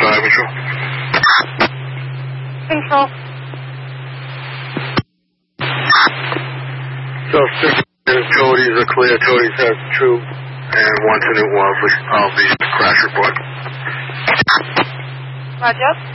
Control. Control. So, 6 Cody's are clear. Cody's has true. And 1 to New Wellesley. I'll be crash report. Roger.